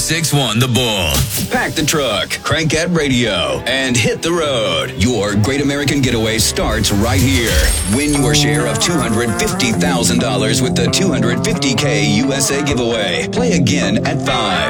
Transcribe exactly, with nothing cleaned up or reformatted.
six one The Bull. Pack the truck, crank that radio, and hit the road. Your Great American Getaway starts right here. Win your share of two hundred fifty thousand dollars with the two hundred fifty K U S A giveaway. Play again at five.